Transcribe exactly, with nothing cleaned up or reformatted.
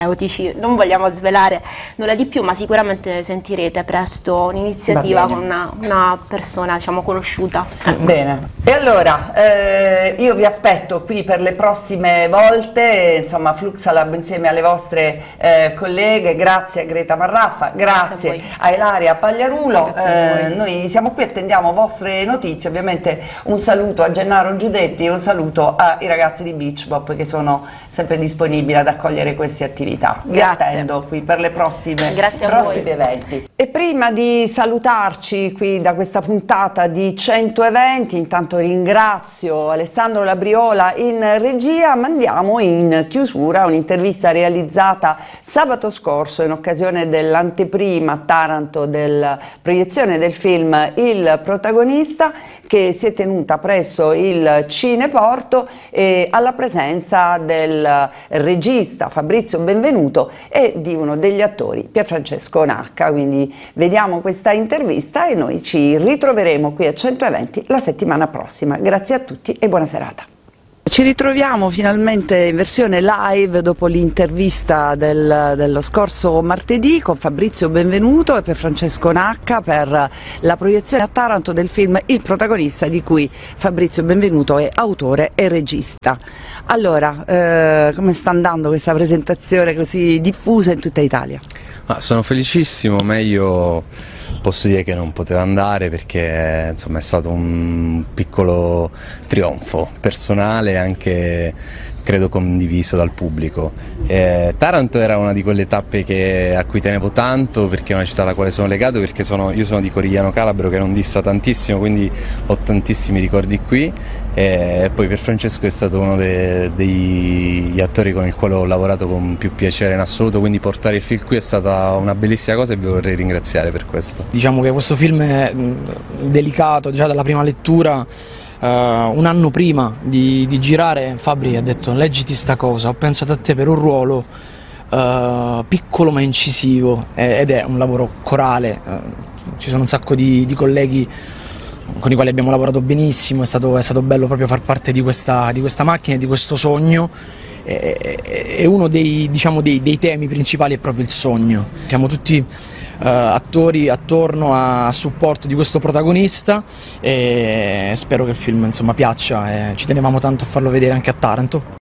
Eutici. Non vogliamo svelare nulla di più, ma sicuramente sentirete presto un'iniziativa con una, una persona, diciamo, conosciuta. Bene, e allora eh, io vi aspetto qui per le prossime volte, insomma, Fluxalab insieme alle vostre eh, colleghe. Grazie a Greta Marraffa, grazie, grazie a, a Ilaria Pagliarulo. Eh, noi siamo qui, attendiamo vostre notizie. Ovviamente un saluto a Gennaro Giudetti e un saluto ai ragazzi di Beach Bop che sono sempre disponibili ad accogliere queste attività. Vi attendo qui per le prossime prossimi eventi. E prima di salutarci qui da questa puntata di cento eventi, intanto ringrazio Alessandro Labriola in regia. Mandiamo in chiusura un'intervista realizzata sabato scorso in occasione dell'anteprima a Taranto della proiezione del film Il Protagonista, che si è tenuta presso il Cineporto e alla presenza del regista Fabrizio Benvenuto e di uno degli attori, Pierfrancesco Nacca. Quindi vediamo questa intervista e noi ci ritroveremo qui a cento eventi la settimana prossima. Grazie a tutti e buona serata. Ci ritroviamo finalmente in versione live dopo l'intervista del, dello scorso martedì con Fabrizio Benvenuto e Pierfrancesco Nacca per la proiezione a Taranto del film Il Protagonista, di cui Fabrizio Benvenuto è autore e regista. Allora, eh, come sta andando questa presentazione così diffusa in tutta Italia? Ah, sono felicissimo, meglio posso dire che non poteva andare perché insomma è stato un piccolo trionfo personale, anche credo condiviso dal pubblico. Eh, Taranto era una di quelle tappe che, a cui tenevo tanto, perché è una città alla quale sono legato, perché sono, io sono di Corigliano Calabro, che non dista tantissimo, quindi ho tantissimi ricordi qui. E poi Pierfrancesco è stato uno de, degli attori con il quale ho lavorato con più piacere in assoluto, quindi portare il film qui è stata una bellissima cosa e vi vorrei ringraziare per questo. Diciamo che questo film è delicato già dalla prima lettura. Uh, un anno prima di, di girare Fabri ha detto: leggiti sta cosa, ho pensato a te per un ruolo uh, piccolo ma incisivo, ed è un lavoro corale. Uh, ci sono un sacco di, di colleghi con i quali abbiamo lavorato benissimo, è stato, è stato bello proprio far parte di questa, di questa macchina e di questo sogno. E, e uno dei, diciamo, dei, dei temi principali è proprio il sogno. Siamo tutti Uh, attori attorno a, a supporto di questo protagonista e spero che il film insomma piaccia, e ci tenevamo tanto a farlo vedere anche a Taranto.